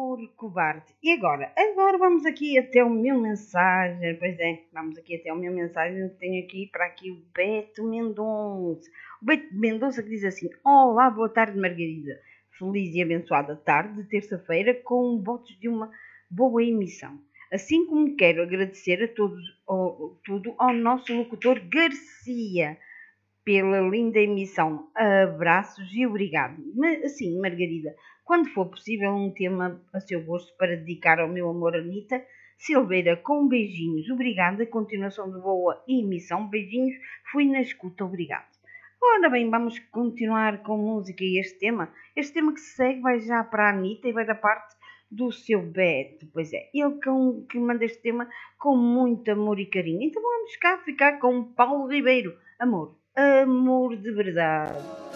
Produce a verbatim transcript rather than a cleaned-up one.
amor covarde. E agora? Agora vamos aqui até o meu mensagem. Pois é, vamos aqui até o meu mensagem que tenho aqui para aqui o Beto Mendonça. O Beto Mendonça que diz assim: olá, boa tarde, Margarida. Feliz e abençoada tarde de terça-feira com votos de uma boa emissão. Assim como quero agradecer a todos, ao, tudo ao nosso locutor Garcia pela linda emissão. Abraços e obrigado. Mas, sim, Margarida, quando for possível um tema a seu gosto para dedicar ao meu amor Anitta Silveira, com beijinhos. Obrigada. Continuação de boa emissão. Beijinhos. Fui na escuta. Obrigado. Ora bem, vamos continuar com música e este tema. Este tema que se segue vai já para a Anitta e vai da parte do seu Beto. Pois é, ele que, que manda este tema com muito amor e carinho. Então vamos cá ficar com Paulo Ribeiro. Amor. Amor de verdade.